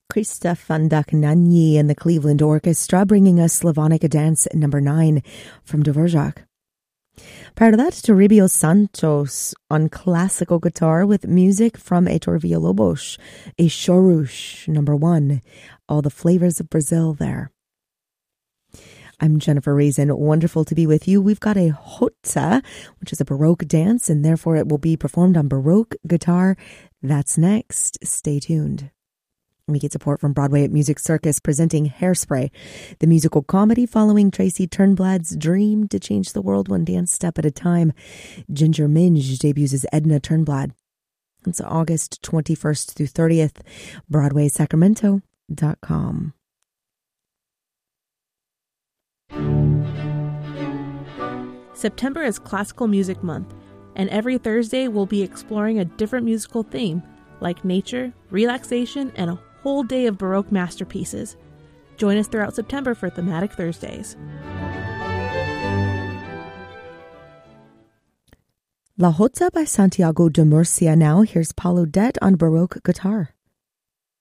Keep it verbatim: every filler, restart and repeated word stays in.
Krista Fandakanani and the Cleveland Orchestra bringing us Slavonic Dance number nine from Dvorak. Prior to that, Toribio Santos on classical guitar with music from Heitor Villa-Lobos, a Chorush number one. All the flavors of Brazil there. I'm Jennifer Reason. Wonderful to be with you. We've got a Hotza, which is a Baroque dance, and therefore it will be performed on Baroque guitar. That's next. Stay tuned. We get support from Broadway at Music Circus presenting Hairspray, the musical comedy following Tracy Turnblad's dream to change the world one dance step at a time. Ginger Minge debuts as Edna Turnblad. It's August twenty-first through thirtieth, broadway sacramento dot com. September is Classical Music Month, and every Thursday we'll be exploring a different musical theme, like nature, relaxation, and a whole day of Baroque masterpieces. Join us throughout September for Thematic Thursdays. La Hotza by Santiago de Murcia now. Here's Paulo Det on Baroque guitar.